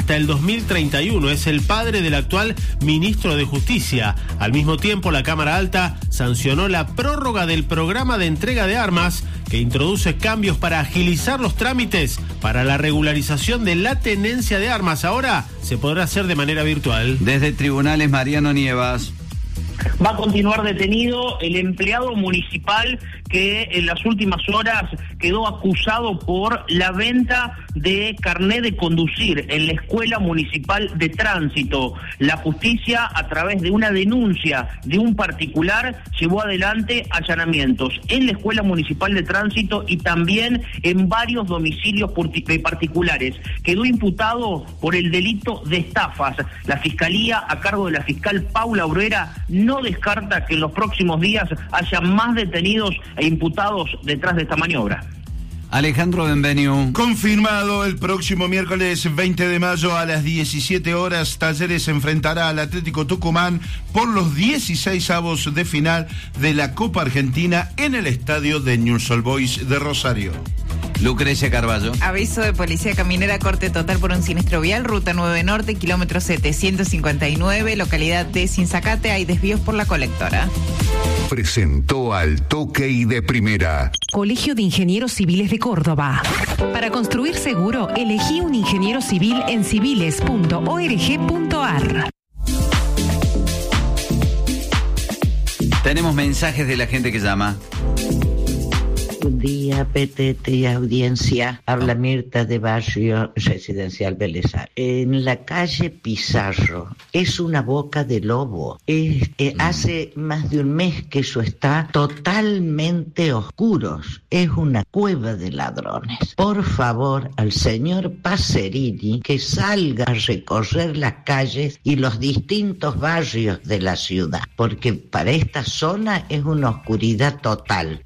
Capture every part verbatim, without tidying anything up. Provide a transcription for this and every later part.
hasta el dos mil treinta y uno. Es el padre del actual ministro de Justicia. Al mismo tiempo, la Cámara Alta sancionó la prórroga del programa de entrega de armas, que introduce cambios para agilizar los trámites para la regularización de la tenencia de armas. Ahora se podrá hacer de manera virtual. Desde tribunales, Mariano Nievas. Va a continuar detenido el empleado municipal que en las últimas horas quedó acusado por la venta de carné de conducir en la Escuela Municipal de Tránsito. La justicia, a través de una denuncia de un particular, llevó adelante allanamientos en la Escuela Municipal de Tránsito y también en varios domicilios particulares. Quedó imputado por el delito de estafas. La Fiscalía, a cargo de la fiscal Paula Bruera, no descarta que en los próximos días haya más detenidos e imputados detrás de esta maniobra. Alejandro Benveniu. Confirmado, el próximo miércoles veinte de mayo a las diecisiete horas, Talleres se enfrentará al Atlético Tucumán por los dieciseisavos de final de la Copa Argentina en el estadio de Newell's Old Boys de Rosario. Lucrecia Carballo. Aviso de policía caminera, corte total por un siniestro vial, ruta nueve Norte, kilómetro setecientos cincuenta y nueve, localidad de Sinzacate, hay desvíos por la colectora. Presentó Al Toque y de Primera. Colegio de Ingenieros Civiles de Córdoba. Para construir seguro, elegí un ingeniero civil en civiles punto org punto ar. Tenemos mensajes de la gente que llama. Buen día, P T T y audiencia. Habla Mirta de Barrio Residencial Belezar. En la calle Pizarro es una boca de lobo. Es, eh, hace más de un mes que eso está totalmente oscuro. Es una cueva de ladrones. Por favor, al señor Pacerini que salga a recorrer las calles y los distintos barrios de la ciudad, porque para esta zona es una oscuridad total.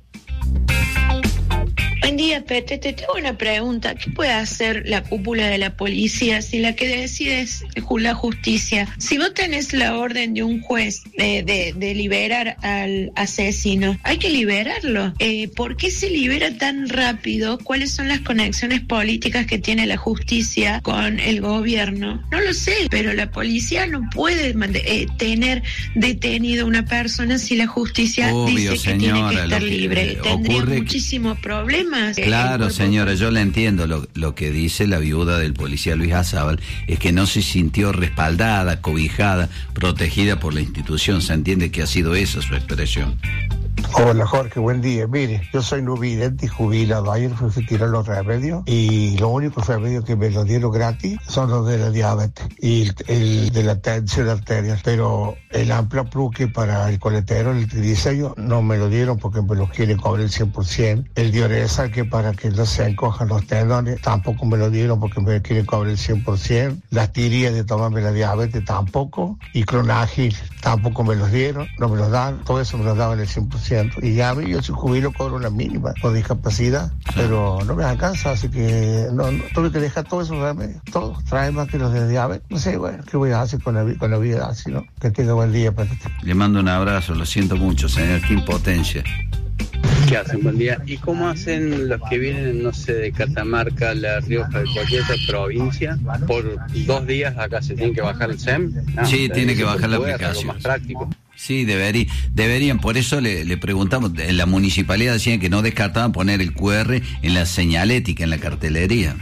Buen día, Pete. Te tengo una pregunta. ¿Qué puede hacer la cúpula de la policía si la que decide es la justicia? Si vos tenés la orden de un juez de, de, de liberar al asesino, hay que liberarlo. Eh, ¿Por qué se libera tan rápido? ¿Cuáles son las conexiones políticas que tiene la justicia con el gobierno? No lo sé, pero la policía no puede eh, tener detenido a una persona si la justicia Obvio, dice que señora, tiene que estar que libre. Tendría ocurre... muchísimos problemas. Claro, señora, yo la entiendo. Lo, lo que dice la viuda del policía Luis Azábal es que no se sintió respaldada, cobijada, protegida por la institución. Se entiende que ha sido esa su expresión. Hola Jorge, buen día. Mire, yo soy nuvidente y jubilado. Ayer fui a tirar los remedios y los únicos remedios que me los dieron gratis son los de la diabetes y el, el de la tensión arterial. Pero el Ampla Pluque para el colesterol, el triglicérido, no me lo dieron porque me los quieren cobrar el cien por ciento. El Dioresa, que para que no se encojan los tendones, tampoco me lo dieron porque me quieren cobrar el cien por ciento. Las tirías de tomarme la diabetes tampoco. Y Clonagil tampoco me los dieron, no me los dan. Todo eso me los daban el cien por ciento. Y ya yo soy jubilo, cobro una mínima por discapacidad, pero no me alcanza, así que no, no tuve que dejar todos esos remedios, todos, trae más que los de diabetes. No sé, bueno, ¿qué voy a hacer con la, con la vida así, no? Que tenga buen día, Patete. Le mando un abrazo, lo siento mucho, señor, qué impotencia. ¿Qué hacen? Buen día. ¿Y cómo hacen los que vienen, no sé, de Catamarca, La Rioja, de cualquier otra provincia? Por dos días acá se tiene que bajar el S E M. No, sí, tiene que bajar la puede, aplicación. Más práctico. Sí, deberí, deberían, por eso le, le preguntamos, en la municipalidad decían que no descartaban poner el Q R en la señalética, en la cartelería.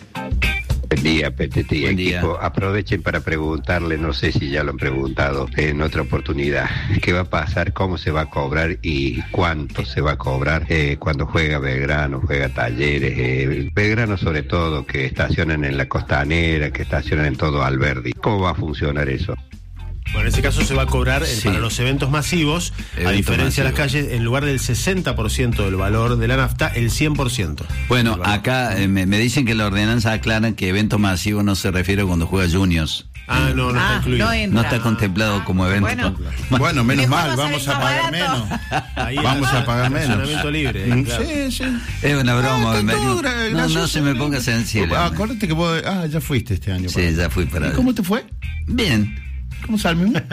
Buen día, P T T y Buen equipo. día. Aprovechen para preguntarle, no sé si ya lo han preguntado en otra oportunidad, ¿qué va a pasar, cómo se va a cobrar y cuánto se va a cobrar eh, cuando juega Belgrano, juega Talleres? Eh, Belgrano sobre todo, que estacionan en la Costanera, que estacionan en todo Alberdi. ¿Cómo va a funcionar eso? Bueno, en ese caso se va a cobrar Sí. para los eventos masivos, Eventos a diferencia masivos. de las calles, en lugar del sesenta por ciento del valor de la nafta, el cien por ciento. Bueno, acá eh, me, me dicen que la ordenanza aclara que evento masivo no se refiere cuando juega Juniors. Ah, no, no Ah, está incluido. no entra. No está contemplado como evento. Bueno. Bueno, menos Mejor mal, va a vamos salir a más pagar barato. menos. Ahí Vamos está, a pagar menos. estacionamiento libre, ahí, claro. Sí, sí. Es una broma, Ah, Benveniu. dura, no, no gracioso. se me ponga sensible. Ah, acuérdate que vos, ah, ya fuiste este año. Sí, ya fui para ¿Y allá. cómo te fue? Bien. ¿Cómo sale? Bueno,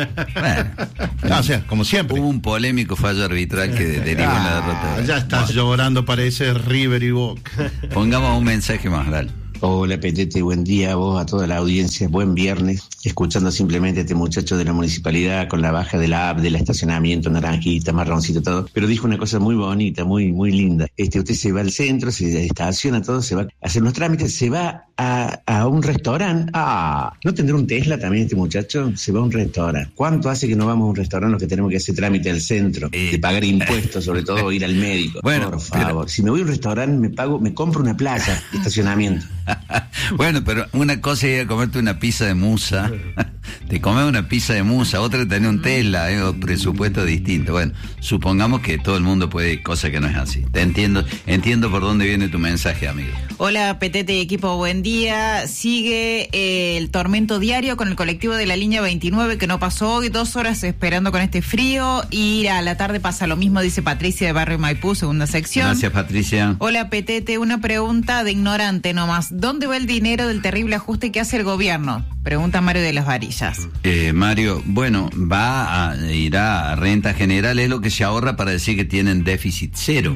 No, o sea, como siempre. hubo un polémico fallo arbitral que derivó en la Ah, derrota. ya estás llorando, parece River y Boca. Pongamos un mensaje más, dale. Hola Petete, buen día a vos, a toda la audiencia, buen viernes, escuchando simplemente a este muchacho de la municipalidad con la baja de la app, del estacionamiento, naranjita, marroncito, todo, pero dijo una cosa muy bonita, muy muy linda. Este, usted se va al centro, se estaciona todo, se va a hacer unos trámites, se va a, a un restaurante. Ah, ¿no tendrá un Tesla también este muchacho? Se va a un restaurante. ¿Cuánto hace que no vamos a un restaurante los que tenemos que hacer trámite al centro? Eh, de pagar impuestos, sobre todo ir al médico. Bueno, por favor, pero... si me voy a un restaurante, me pago, me compro una plaza de estacionamiento. Bueno, pero una cosa es ir a comerte una pizza de musa, te comes una pizza de musa, otra tener un Tesla, eh, presupuesto distinto. Bueno, supongamos que todo el mundo puede, cosa que no es así. Te entiendo, entiendo por dónde viene tu mensaje, amigo. Hola, Petete y equipo, buen día. Sigue eh, el tormento diario con el colectivo de la línea veintinueve que no pasó hoy, dos horas esperando con este frío, y a la tarde pasa lo mismo, dice Patricia de Barrio Maipú, segunda sección. Gracias, Patricia. Hola, Petete, una pregunta de ignorante nomás. ¿Dónde va el dinero del terrible ajuste que hace el gobierno? Pregunta Mario de las Varillas. Eh, Mario, bueno, va a ir a renta general, es lo que se ahorra para decir que tienen déficit cero.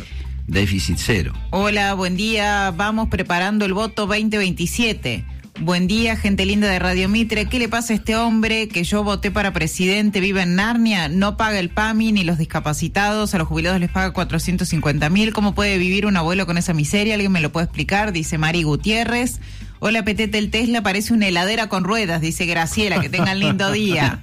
Déficit cero. Hola, buen día. Vamos preparando el voto veinte veintisiete. Buen día, gente linda de Radio Mitre. ¿Qué le pasa a este hombre que yo voté para presidente, vive en Narnia, no paga el P A M I ni los discapacitados, a los jubilados les paga cuatrocientos cincuenta mil? ¿Cómo puede vivir un abuelo con esa miseria? ¿Alguien me lo puede explicar? Dice Mari Gutiérrez. Hola, Petete, el Tesla parece una heladera con ruedas, dice Graciela, que tengan lindo día.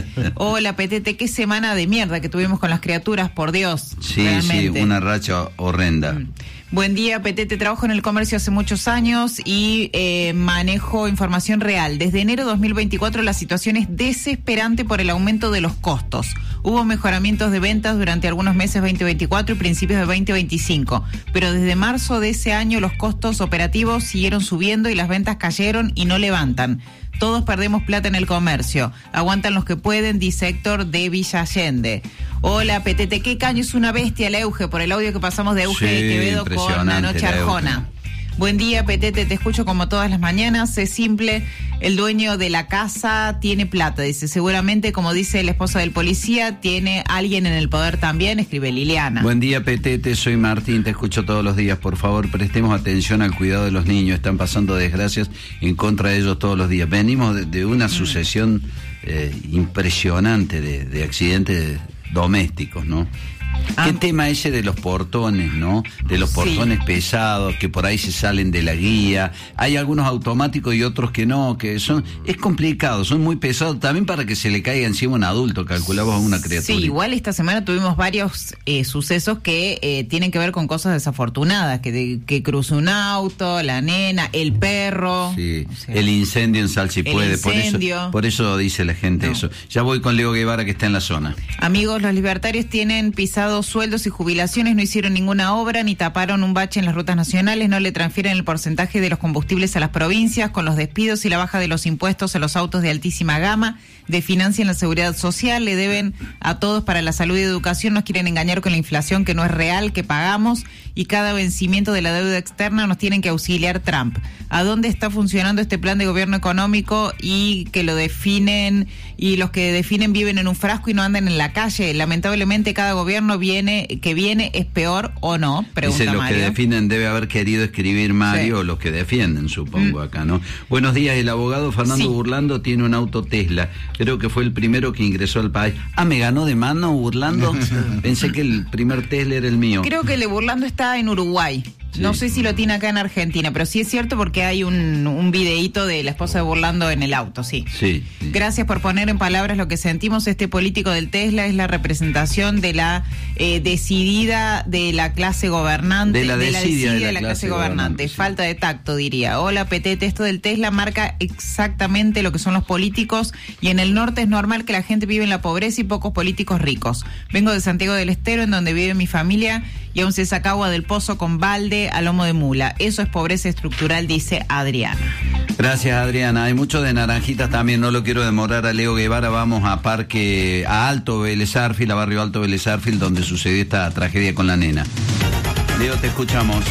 Hola, Petete, qué semana de mierda que tuvimos con las criaturas, por Dios. Sí, realmente. Sí, una racha horrenda. Mm. Buen día, Petete, trabajo en el comercio hace muchos años y eh, manejo información real. Desde enero de dos mil veinticuatro la situación es desesperante por el aumento de los costos. Hubo mejoramientos de ventas durante algunos meses veinte veinticuatro y principios de veinte veinticinco, pero desde marzo de ese año los costos operativos siguieron subiendo y las ventas cayeron y no levantan. Todos perdemos plata en el comercio. Aguantan los que pueden, dice Héctor de Villa Allende. Hola, Petete, qué caño, es una bestia el Euge, por el audio que pasamos de Euge sí, Quevedo con la Noche Arjona. Buen día, Petete, te escucho como todas las mañanas. Es simple, el dueño de la casa tiene plata, dice. Seguramente, como dice la esposa del policía, tiene alguien en el poder también, escribe Liliana. Buen día, Petete, soy Martín, te escucho todos los días. Por favor, prestemos atención al cuidado de los niños. Están pasando desgracias en contra de ellos todos los días. Venimos de, de una sucesión eh, impresionante de, de accidentes domésticos, ¿no? ¿Qué ah. tema ese de los portones, no? De los portones sí. pesados, que por ahí se salen de la guía. Hay algunos automáticos y otros que no, que son... Es complicado, son muy pesados también para que se le caiga encima un adulto, calculamos a una criatura. Sí, igual esta semana tuvimos varios eh, sucesos que eh, tienen que ver con cosas desafortunadas, que, de, que cruzó un auto, la nena, el perro. Sí, o sea, el incendio en Salsipuede, por eso, por eso dice la gente no. eso. Ya voy con Leo Guevara, que está en la zona. Amigos, los libertarios tienen pisado sueldos y jubilaciones, no hicieron ninguna obra, ni taparon un bache en las rutas nacionales, no le transfieren el porcentaje de los combustibles a las provincias, con los despidos y la baja de los impuestos a los autos de altísima gama, desfinancian la seguridad social, le deben a todos para la salud y educación, nos quieren engañar con la inflación que no es real, que pagamos, y cada vencimiento de la deuda externa nos tienen que auxiliar Trump. ¿A dónde está funcionando este plan de gobierno económico y que lo definen, y los que definen viven en un frasco y no andan en la calle? Lamentablemente cada gobierno viene que viene es peor, ¿o no? Pregunta Dice, los Mario. Que definen debe haber querido escribir Mario, sí. o los que defienden, supongo, mm. acá, ¿no? Buenos días, el abogado Fernando sí. Burlando tiene un auto Tesla. Creo que fue el primero que ingresó al país. Ah, ¿me ganó de mano Burlando? Pensé que el primer Tesla era el mío. Creo que el de Burlando está en Uruguay. Sí. No sé si lo tiene acá en Argentina, pero sí es cierto porque hay un, un videíto de la esposa de Burlando en el auto, sí. sí. Sí. Gracias por poner en palabras lo que sentimos. Este político del Tesla es la representación de la eh, decidida de la clase gobernante. De la decidida de la, de la, de la clase, clase gobernante. gobernante. Sí. Falta de tacto, diría. Hola, Petete, esto del Tesla marca exactamente lo que son los políticos, y en el norte es normal que la gente vive en la pobreza y pocos políticos ricos. Vengo de Santiago del Estero, en donde vive mi familia, y aún se saca agua del pozo con balde a lomo de mula. Eso es pobreza estructural, dice Adriana. Gracias, Adriana. Hay mucho de naranjitas también, no lo quiero demorar a Leo Guevara. Vamos a Parque, a Alto Vélez Arfield, a Barrio Alto Vélez Arfield, donde sucedió esta tragedia con la nena. Leo, te escuchamos.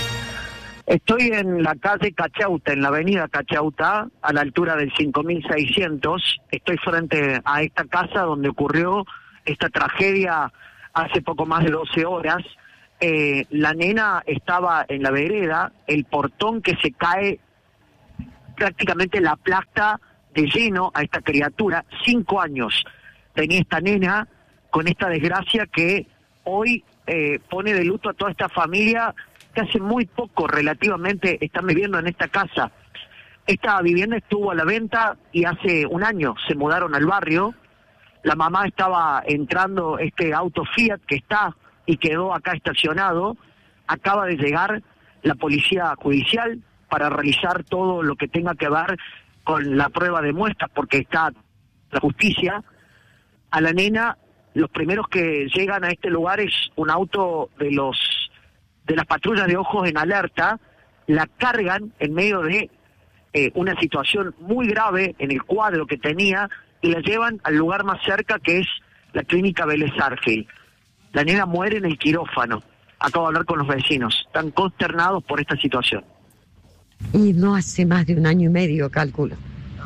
Estoy en la calle Cachauta, en la avenida Cachauta, a la altura del cinco mil seiscientos. Estoy frente a esta casa donde ocurrió esta tragedia hace poco más de doce horas. eh, la nena estaba en la vereda, el portón que se cae prácticamente la aplasta de lleno a esta criatura. Cinco años tenía esta nena con esta desgracia que hoy eh, pone de luto a toda esta familia que hace muy poco relativamente están viviendo en esta casa. Esta vivienda estuvo a la venta y hace un año se mudaron al barrio. La mamá estaba entrando este auto Fiat que está y quedó acá estacionado. Acaba de llegar la policía judicial para realizar todo lo que tenga que ver con la prueba de muestras, porque está la justicia. A la nena, los primeros que llegan a este lugar es un auto de los de las patrullas de ojos en alerta, la cargan en medio de eh, una situación muy grave en el cuadro que tenía y la llevan al lugar más cerca, que es la clínica Vélez Arfield. La nena muere en el quirófano. Acabo de hablar con los vecinos, están consternados por esta situación. Y no hace más de un año y medio, calculo.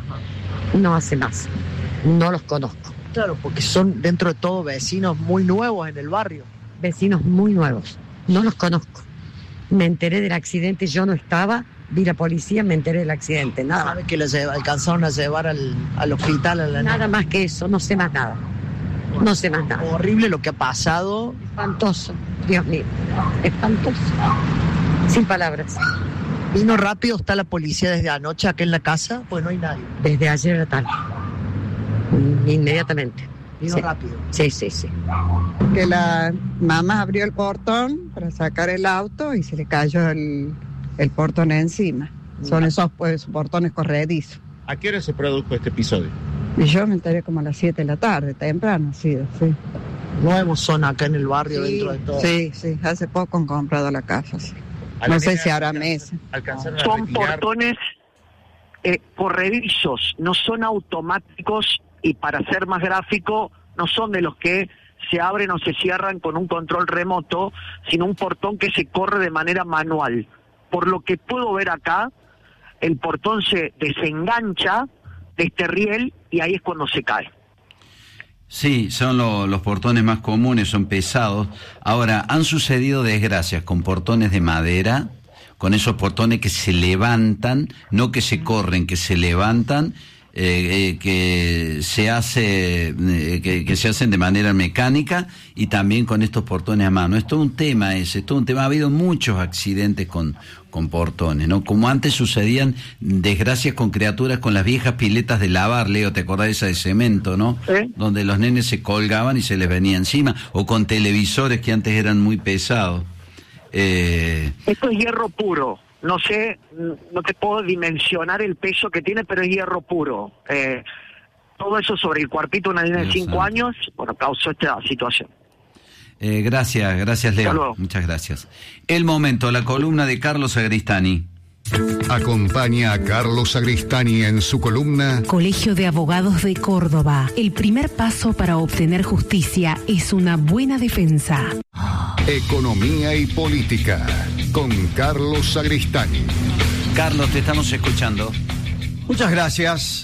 No hace más. No los conozco. Claro, porque son dentro de todo vecinos muy nuevos en el barrio. Vecinos muy nuevos. No los conozco. Me enteré del accidente, yo no estaba, vi la policía, me enteré del accidente, nada. ¿Sabe que les alcanzaron a llevar al, al hospital? A la nada más que eso, no sé más nada. No sé más nada. Horrible lo que ha pasado. Espantoso, Dios mío, espantoso. Sin palabras. ¿Vino rápido? ¿Está la policía desde anoche acá en la casa? Pues no hay nadie. Desde ayer a la tarde. Inmediatamente. ¿Vino sí. rápido? Sí, sí, sí. Que la mamá abrió el portón para sacar el auto y se le cayó el, el portón encima. Son esos pues, portones corredizos. ¿A qué hora se produjo este episodio? Y yo me enteré como a las siete de la tarde, temprano ha sido, sí. Nuevos son acá en el barrio, sí, dentro de todo. Sí, sí, hace poco han comprado la casa, sí. No sé si habrá mesa. Son portones eh, corredizos, no son automáticos y, para ser más gráfico, no son de los que se abren o se cierran con un control remoto, sino un portón que se corre de manera manual. Por lo que puedo ver acá, el portón se desengancha de este riel y ahí es cuando se cae. Sí, son lo, los portones más comunes, son pesados. Ahora, han sucedido desgracias con portones de madera, con esos portones que se levantan, no que se corren, que se levantan, eh, eh, que se hace, eh, que, que se hacen de manera mecánica, y también con estos portones a mano. Es todo un tema ese, es todo un tema. Ha habido muchos accidentes con, con portones, ¿no? Como antes sucedían desgracias con criaturas con las viejas piletas de lavar, Leo, ¿te acordás de esa de cemento, no? ¿Sí? Donde los nenes se colgaban y se les venía encima, o con televisores que antes eran muy pesados. Eh... Esto es hierro puro. No sé, no te puedo dimensionar el peso que tiene, pero es hierro puro. Eh, todo eso sobre el cuartito de una niña de cinco años, bueno, causó esta situación. Eh, gracias, gracias Leo. Muchas gracias. El momento, la columna de Carlos Sagristani. Acompaña a Carlos Sagristani en su columna Colegio de Abogados de Córdoba. El primer paso para obtener justicia es una buena defensa. Economía y Política con Carlos Sagristani. Carlos, te estamos escuchando. Muchas gracias.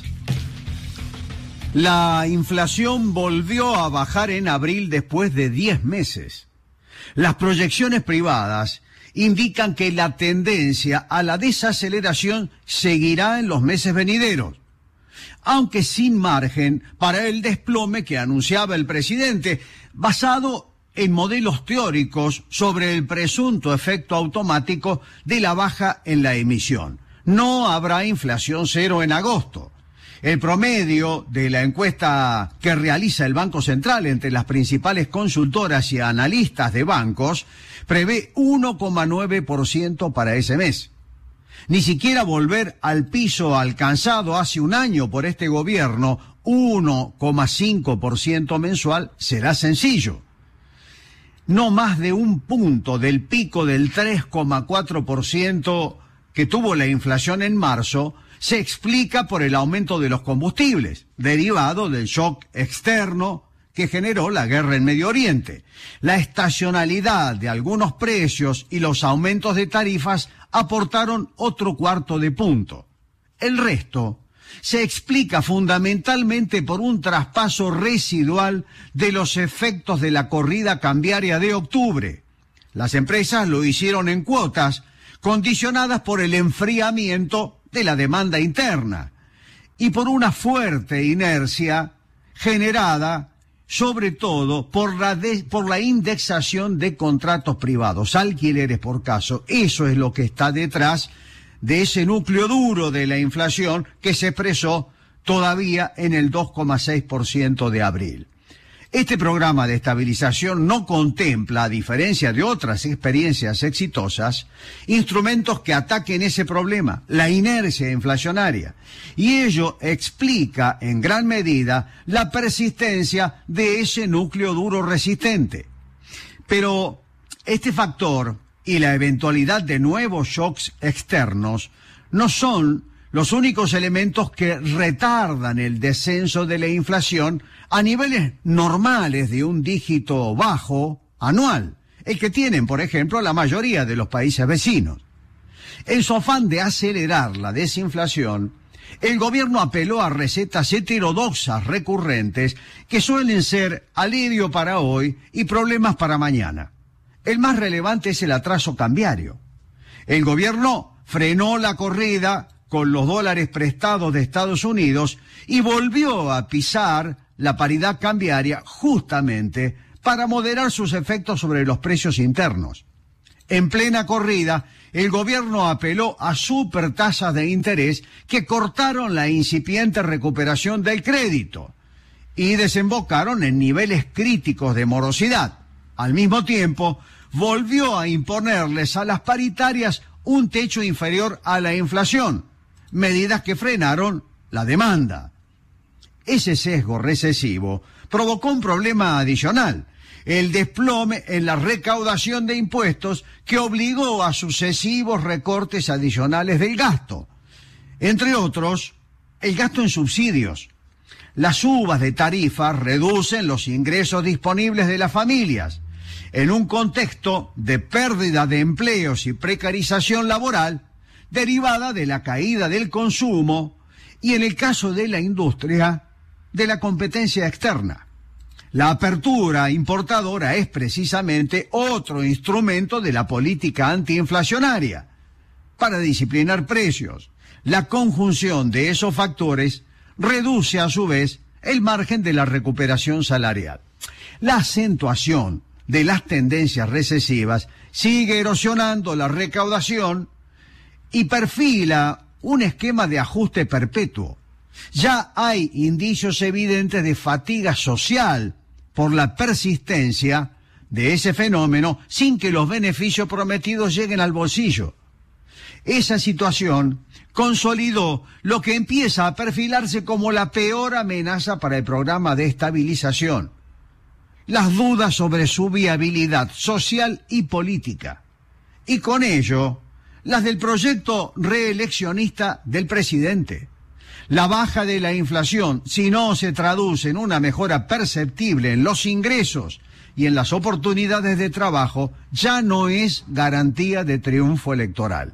La inflación volvió a bajar en abril después de diez meses. Las proyecciones privadas indican que la tendencia a la desaceleración seguirá en los meses venideros, aunque sin margen para el desplome que anunciaba el presidente, basado en modelos teóricos sobre el presunto efecto automático de la baja en la emisión. No habrá inflación cero en agosto. El promedio de la encuesta que realiza el Banco Central entre las principales consultoras y analistas de bancos prevé uno coma nueve por ciento para ese mes. Ni siquiera volver al piso alcanzado hace un año por este gobierno, uno coma cinco por ciento mensual, será sencillo. No más de un punto del pico del tres coma cuatro por ciento que tuvo la inflación en marzo se explica por el aumento de los combustibles, derivado del shock externo que generó la guerra en Medio Oriente. La estacionalidad de algunos precios y los aumentos de tarifas aportaron otro cuarto de punto. El resto se explica fundamentalmente por un traspaso residual de los efectos de la corrida cambiaria de octubre. Las empresas lo hicieron en cuotas, condicionadas por el enfriamiento de la demanda interna y por una fuerte inercia generada sobre todo por la, de, por la indexación de contratos privados, alquileres por caso. Eso es lo que está detrás de ese núcleo duro de la inflación que se expresó todavía en el dos coma seis por ciento de abril. Este programa de estabilización no contempla, a diferencia de otras experiencias exitosas, instrumentos que ataquen ese problema, la inercia inflacionaria, y ello explica en gran medida la persistencia de ese núcleo duro resistente. Pero este factor y la eventualidad de nuevos shocks externos no son los únicos elementos que retardan el descenso de la inflación a niveles normales de un dígito bajo anual, el que tienen, por ejemplo, la mayoría de los países vecinos. En su afán de acelerar la desinflación, el gobierno apeló a recetas heterodoxas recurrentes que suelen ser alivio para hoy y problemas para mañana. El más relevante es el atraso cambiario. El gobierno frenó la corrida con los dólares prestados de Estados Unidos y volvió a pisar la paridad cambiaria justamente para moderar sus efectos sobre los precios internos. En plena corrida, el gobierno apeló a supertasas de interés que cortaron la incipiente recuperación del crédito y desembocaron en niveles críticos de morosidad. Al mismo tiempo, volvió a imponerles a las paritarias un techo inferior a la inflación, medidas que frenaron la demanda. Ese sesgo recesivo provocó un problema adicional, el desplome en la recaudación de impuestos que obligó a sucesivos recortes adicionales del gasto. Entre otros, el gasto en subsidios. Las subas de tarifas reducen los ingresos disponibles de las familias. En un contexto de pérdida de empleos y precarización laboral, derivada de la caída del consumo y, en el caso de la industria, de la competencia externa. La apertura importadora es precisamente otro instrumento de la política antiinflacionaria para disciplinar precios. La conjunción de esos factores reduce a su vez el margen de la recuperación salarial. La acentuación de las tendencias recesivas sigue erosionando la recaudación y perfila un esquema de ajuste perpetuo. Ya hay indicios evidentes de fatiga social por la persistencia de ese fenómeno sin que los beneficios prometidos lleguen al bolsillo. Esa situación consolidó lo que empieza a perfilarse como la peor amenaza para el programa de estabilización: las dudas sobre su viabilidad social y política, y con ello las del proyecto reeleccionista del presidente. La baja de la inflación, si no se traduce en una mejora perceptible en los ingresos y en las oportunidades de trabajo, ya no es garantía de triunfo electoral.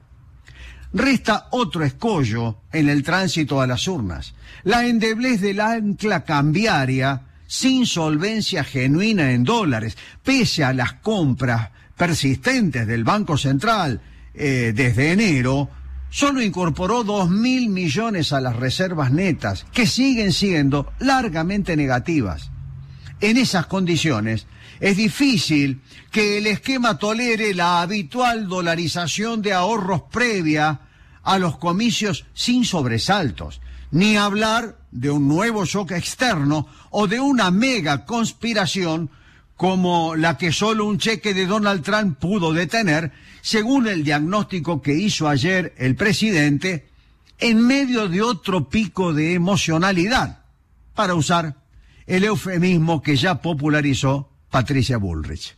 Resta otro escollo en el tránsito a las urnas: la endeblez del ancla cambiaria sin solvencia genuina en dólares, pese a las compras persistentes del Banco Central eh, desde enero. Solo incorporó dos mil millones a las reservas netas, que siguen siendo largamente negativas. En esas condiciones, es difícil que el esquema tolere la habitual dolarización de ahorros previa a los comicios sin sobresaltos, ni hablar de un nuevo shock externo o de una mega conspiración como la que solo un cheque de Donald Trump pudo detener, según el diagnóstico que hizo ayer el presidente, en medio de otro pico de emocionalidad, para usar el eufemismo que ya popularizó Patricia Bullrich.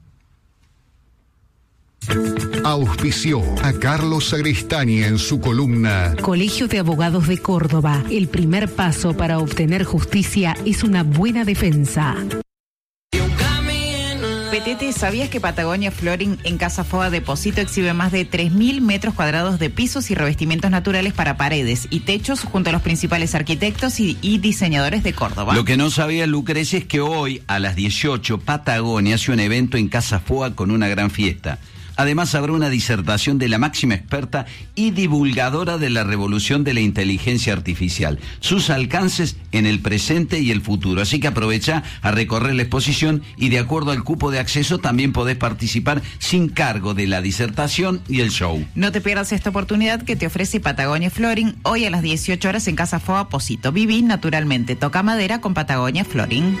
Auspició a Carlos Sagristani en su columna Colegio de Abogados de Córdoba. El primer paso para obtener justicia es una buena defensa. Petete, ¿sabías que Patagonia Flooring en Casa Foa Depósito exhibe más de tres mil metros cuadrados de pisos y revestimientos naturales para paredes y techos junto a los principales arquitectos y, y diseñadores de Córdoba? Lo que no sabía Lucrecia es que hoy a las dieciocho Patagonia hace un evento en Casa Foa con una gran fiesta. Además habrá una disertación de la máxima experta y divulgadora de la revolución de la inteligencia artificial, sus alcances en el presente y el futuro. Así que aprovecha a recorrer la exposición y de acuerdo al cupo de acceso también podés participar sin cargo de la disertación y el show. No te pierdas esta oportunidad que te ofrece Patagonia Flooring hoy a las dieciocho horas en Casa Foa Posito. Viví naturalmente, toca madera con Patagonia Flooring.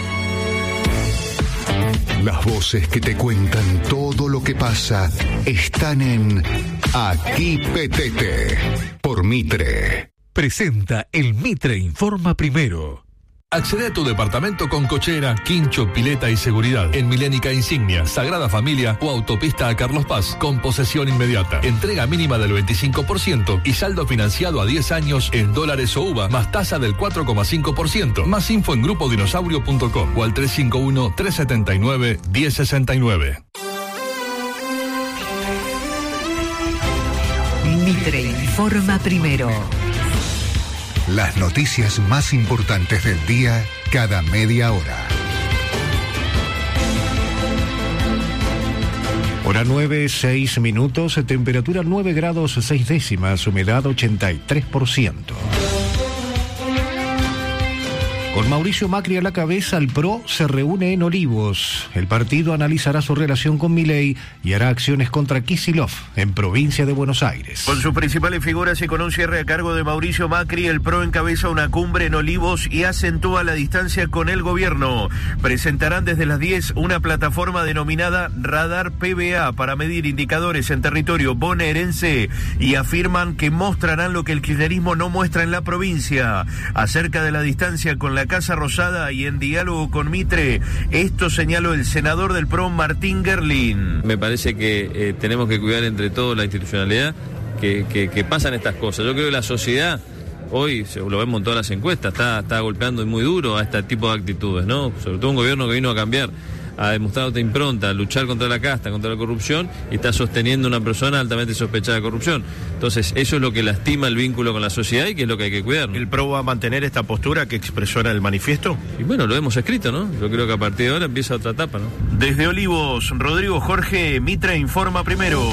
Las voces que te cuentan todo lo que pasa están en Aquí Petete, por Mitre. Presenta el Mitre Informa Primero. Accede a tu departamento con cochera, quincho, pileta y seguridad en Milénica Insignia, Sagrada Familia o Autopista a Carlos Paz con posesión inmediata. Entrega mínima del veinticinco por ciento y saldo financiado a diez años en dólares o U V A más tasa del cuatro coma cinco por ciento. Más info en grupo dinosaurio punto com o al tres cinco uno, tres siete nueve, uno cero seis nueve. Mitre Informa Primero. Las noticias más importantes del día cada media hora. Hora nueve, seis minutos, temperatura nueve grados seis décimas, humedad ochenta y tres por ciento. Con Mauricio Macri a la cabeza, el P R O se reúne en Olivos. El partido analizará su relación con Milei y hará acciones contra Kicillof en provincia de Buenos Aires. Con sus principales figuras y con un cierre a cargo de Mauricio Macri, el P R O encabeza una cumbre en Olivos y acentúa la distancia con el gobierno. Presentarán desde las diez una plataforma denominada Radar P B A para medir indicadores en territorio bonaerense y afirman que mostrarán lo que el kirchnerismo no muestra en la provincia. Acerca de la distancia con la Casa Rosada y en diálogo con Mitre, esto señaló el senador del P R O, Martín Gerlin. Me parece que eh, tenemos que cuidar entre todos la institucionalidad, que, que, que pasan estas cosas. Yo creo que la sociedad, hoy, lo vemos en todas las encuestas, está, está golpeando muy duro a este tipo de actitudes, ¿no? Sobre todo un gobierno que vino a cambiar, ha demostrado otra impronta, a luchar contra la casta, contra la corrupción, y está sosteniendo una persona altamente sospechada de corrupción. Entonces, eso es lo que lastima el vínculo con la sociedad y que es lo que hay que cuidar, ¿no? ¿El P R O va a mantener esta postura que expresó en el manifiesto? Y bueno, lo hemos escrito, ¿no? Yo creo que a partir de ahora empieza otra etapa, ¿no? Desde Olivos, Rodrigo Jorge, Mitre Informa Primero.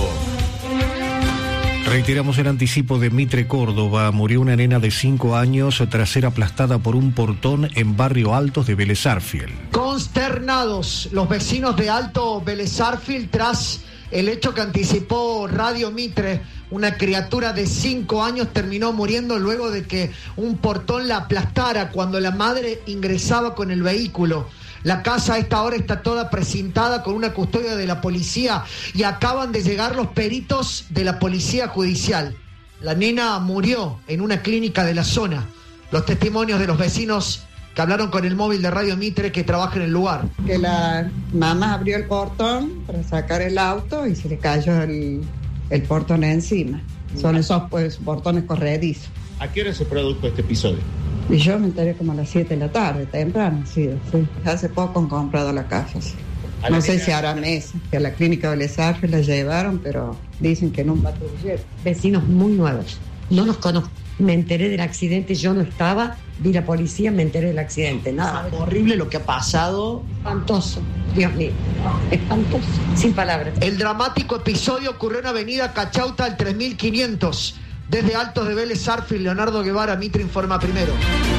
Reiteramos el anticipo de Mitre Córdoba. Murió una nena de cinco años tras ser aplastada por un portón en Barrio Altos de Vélez Arfiel. Consternados los vecinos de Alto Vélez Arfiel tras el hecho que anticipó Radio Mitre. Una criatura de cinco años terminó muriendo luego de que un portón la aplastara cuando la madre ingresaba con el vehículo. La casa a esta hora está toda precintada con una custodia de la policía y acaban de llegar los peritos de la policía judicial. La nena murió en una clínica de la zona. Los testimonios de los vecinos que hablaron con el móvil de Radio Mitre que trabaja en el lugar. Que la mamá abrió el portón para sacar el auto y se le cayó el, el portón encima. Son esos pues, portones corredizos. ¿A qué hora se produjo este episodio? Y yo me enteré como a las siete de la tarde, temprano, sí, sí. Hace poco han comprado la casa, sí. No sé si hará meses, que a la clínica de Vélez Arfiel la llevaron, pero dicen que en un patrullero. Vecinos muy nuevos, no los conozco. Me enteré del accidente, yo no estaba, vi la policía, me enteré del accidente, nada. Horrible lo que ha pasado. Espantoso, Dios mío, espantoso, sin palabras. El dramático episodio ocurrió en Avenida Cachauta al tres mil quinientos. Desde Altos de Vélez Arfiel, Leonardo Guevara, Mitre Informa Primero.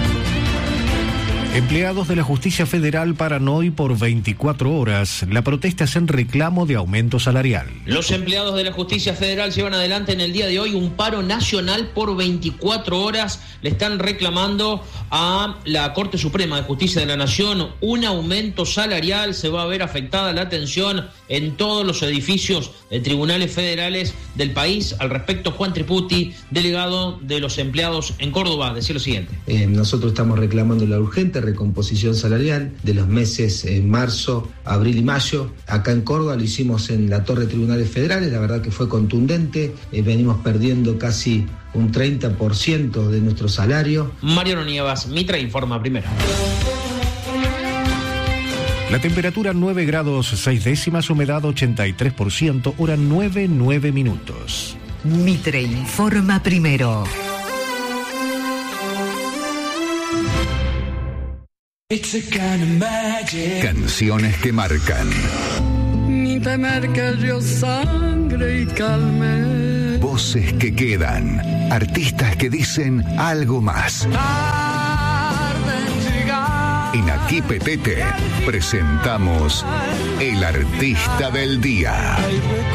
Empleados de la Justicia Federal paran hoy por veinticuatro horas. La protesta es en reclamo de aumento salarial. Los empleados de la Justicia Federal llevan adelante en el día de hoy un paro nacional por veinticuatro horas. Le están reclamando a la Corte Suprema de Justicia de la Nación un aumento salarial. Se va a ver afectada la atención en todos los edificios de tribunales federales del país. Al respecto, Juan Triputi, delegado de los empleados en Córdoba, decía lo siguiente. Eh, nosotros estamos reclamando la urgente recomposición salarial de los meses en marzo, abril y mayo. Acá en Córdoba lo hicimos en la Torre de Tribunales Federales, la verdad que fue contundente. Eh, venimos perdiendo casi un treinta por ciento de nuestro salario. Mariano Nievas, Mitre Informa Primero. La temperatura nueve grados seis décimas, humedad ochenta y tres por ciento, hora nueve, nueve minutos. Mitre informa primero. Canciones que marcan. Te marca yo sangre y calme. Voces que quedan. Artistas que dicen algo más. En Aquí Petete presentamos El Artista del Día.